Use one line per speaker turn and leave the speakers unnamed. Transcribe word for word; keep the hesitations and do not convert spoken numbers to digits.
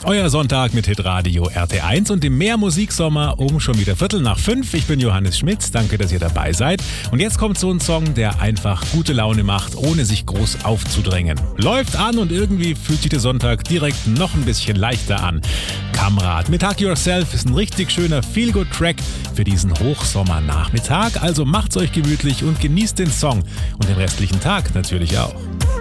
Euer Sonntag mit Hitradio R T eins und dem Mehr-Musiksommer um schon wieder Viertel nach fünf. Ich bin Johannes Schmitz, danke, dass ihr dabei seid. Und jetzt kommt so ein Song, der einfach gute Laune macht, ohne sich groß aufzudrängen. Läuft an und irgendwie fühlt sich der Sonntag direkt noch ein bisschen leichter an. Kamrad mit Hug Yourself ist ein richtig schöner Feel-Good-Track für diesen Hochsommernachmittag. Also macht's euch gemütlich und genießt den Song und den restlichen Tag natürlich auch.